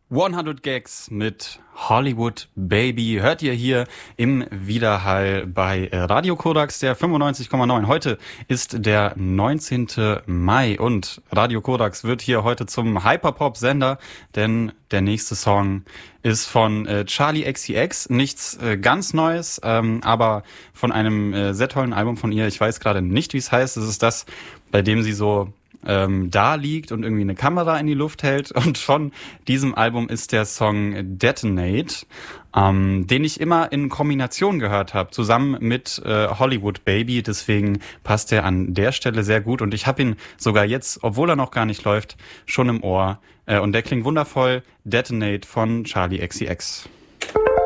100 Gags mit Hollywood Baby hört ihr hier im Widerhall bei Radio Korax, der 95,9. Heute ist der 19. Mai und Radio Korax wird hier heute zum Hyperpop-Sender, denn der nächste Song ist von Charli XCX. Nichts ganz Neues, aber von einem sehr tollen Album von ihr. Ich weiß gerade nicht, wie es heißt. Es ist das, bei dem sie so da liegt und irgendwie eine Kamera in die Luft hält. Und von diesem Album ist der Song Detonate, den ich immer in Kombination gehört habe, zusammen mit Hollywood Baby. Deswegen passt er an der Stelle sehr gut. Und ich habe ihn sogar jetzt, obwohl er noch gar nicht läuft, schon im Ohr. Und der klingt wundervoll. Detonate von Charli XCX.